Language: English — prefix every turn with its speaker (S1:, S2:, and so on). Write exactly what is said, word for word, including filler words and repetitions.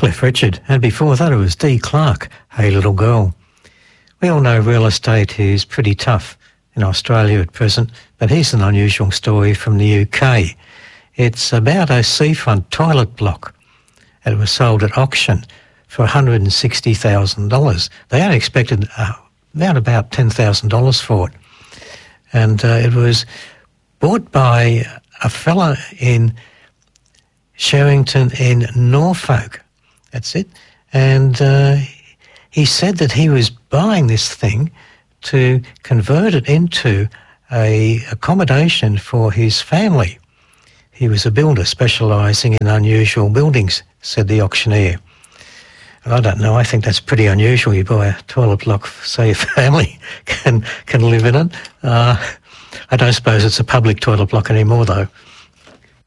S1: Cliff Richard, and before that it was Dee Clark, Hey Little Girl. We all know real estate is pretty tough in Australia at present, but here's an unusual story from the U K. It's about a seafront toilet block, and it was sold at auction for one hundred sixty thousand dollars. They only expected uh, around about ten thousand dollars for it. And uh, it was bought by a fella in Sherrington in Norfolk. That's it. And uh, he said that he was buying this thing to convert it into a accommodation for his family. He was a builder specialising in unusual buildings, said the auctioneer. I don't know, I think that's pretty unusual. You buy a toilet block so your family can can live in it. Uh, I don't suppose it's a public toilet block anymore, though.